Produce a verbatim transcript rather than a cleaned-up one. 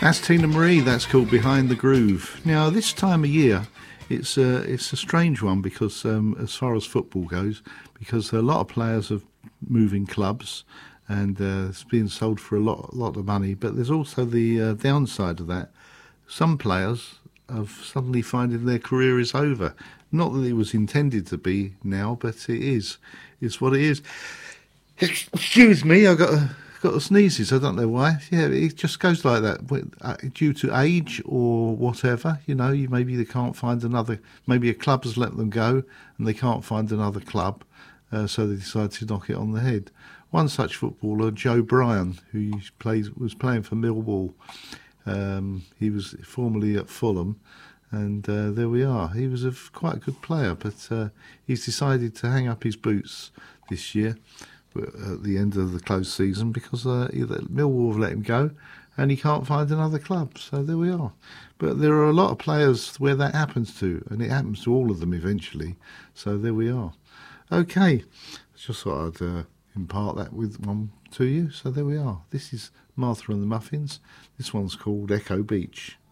That's Tina Marie. That's called Behind the Groove. Now, this time of year, it's a, it's a strange one because um, as far as football goes, because a lot of players are moving clubs and uh, it's being sold for a lot, lot of money. But there's also the uh, downside of that. Some players are suddenly finding their career is over. Not that it was intended to be now, but it is. It's what it is. Excuse me, I got a, got a sneezes. I don't know why. Yeah, it just goes like that. Uh, due to age or whatever, you know, you maybe they can't find another. Maybe a club has let them go and they can't find another club, uh, so they decide to knock it on the head. One such footballer, Joe Bryan, who plays was playing for Millwall. Um, he was formerly at Fulham, and uh, there we are. He was a f- quite a good player, but uh, he's decided to hang up his boots this year at the end of the closed season because uh, Millwall have let him go and he can't find another club. So there we are. But there are a lot of players where that happens to, and it happens to all of them eventually. So there we are. Okay, just thought I'd uh, impart that with one to you. So there we are. This is Martha and the Muffins. This one's called Echo Beach.